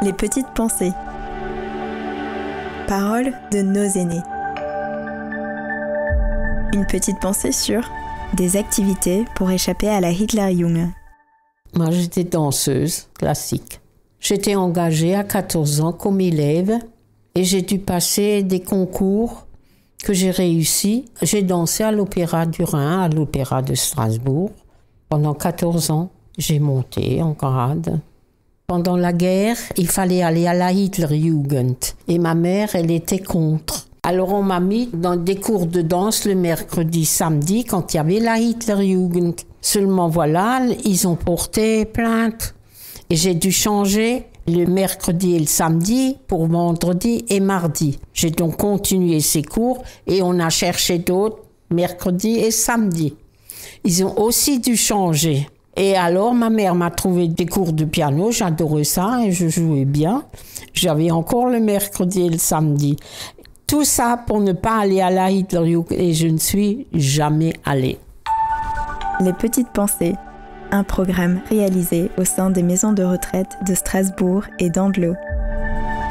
Les petites pensées. Paroles de nos aînés. Une petite pensée sur des activités pour échapper à la Hitlerjugend. Moi, j'étais danseuse classique. J'étais engagée à 14 ans comme élève et j'ai dû passer des concours que j'ai réussi. J'ai dansé à l'Opéra du Rhin, à l'Opéra de Strasbourg. Pendant 14 ans, j'ai monté en grade. Pendant la guerre, il fallait aller à la Hitlerjugend. Et ma mère, elle était contre. Alors on m'a mis dans des cours de danse le mercredi, samedi, quand il y avait la Hitlerjugend. Seulement voilà, ils ont porté plainte. Et j'ai dû changer le mercredi et le samedi pour vendredi et mardi. J'ai donc continué ces cours et on a cherché d'autres mercredi et samedi. Ils ont aussi dû changer. Et alors, ma mère m'a trouvé des cours de piano, j'adorais ça et je jouais bien. J'avais encore le mercredi et le samedi. Tout ça pour ne pas aller à la Hitlerjugend et je ne suis jamais allée. Les petites pensées, un programme réalisé au sein des maisons de retraite de Strasbourg et d'Andlau.